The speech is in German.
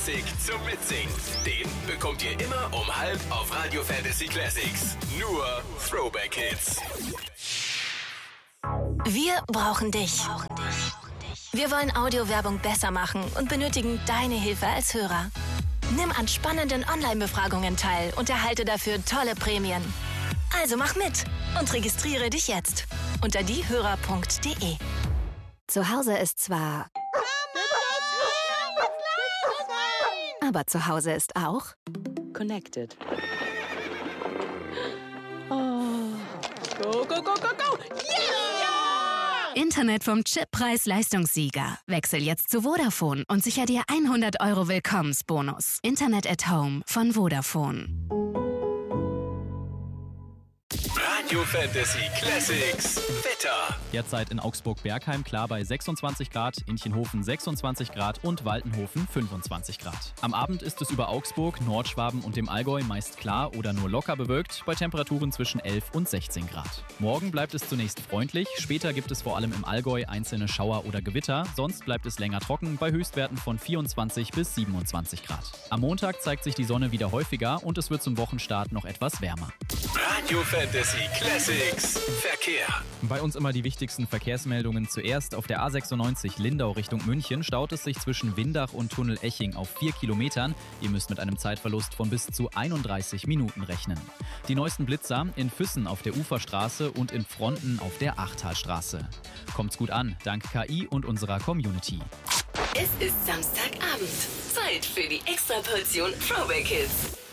Classic zum Mitsingen. Den bekommt ihr immer um 5 auf Radio Fantasy Classics. Nur Throwback Hits. Wir brauchen dich. Wir wollen Audiowerbung besser machen und benötigen deine Hilfe als Hörer. Nimm an spannenden Online-Befragungen teil und erhalte dafür tolle Prämien. Also mach mit und registriere dich jetzt unter diehörer.de. Zu Hause ist zwar... Aber zu Hause ist auch... Connected. Oh. Go, go, go, go, go! Yeah! Internet vom Chip-Preis-Leistungssieger. Wechsel jetzt zu Vodafone und sicher dir 100 € Willkommensbonus. Internet at Home von Vodafone. Radio Fantasy Classics Wetter. Derzeit in Augsburg-Bergheim klar bei 26 Grad, Inchenhofen 26 Grad und Waltenhofen 25 Grad. Am Abend ist es über Augsburg, Nordschwaben und dem Allgäu meist klar oder nur locker bewölkt, bei Temperaturen zwischen 11 und 16 Grad. Morgen bleibt es zunächst freundlich, später gibt es vor allem im Allgäu einzelne Schauer oder Gewitter, sonst bleibt es länger trocken bei Höchstwerten von 24 bis 27 Grad. Am Montag zeigt sich die Sonne wieder häufiger und es wird zum Wochenstart noch etwas wärmer. Radio Fantasy Classics Verkehr. Bei uns immer die wichtigsten Verkehrsmeldungen. Zuerst auf der A96 Lindau Richtung München staut es sich zwischen Windach und Tunnel Eching auf 4 Kilometern. Ihr müsst mit einem Zeitverlust von bis zu 31 Minuten rechnen. Die neuesten Blitzer in Füssen auf der Uferstraße und in Fronten auf der Achtalstraße. Kommt's gut an, dank KI und unserer Community. Es ist Samstagabend. Zeit für die Extraportion Throwback Hits.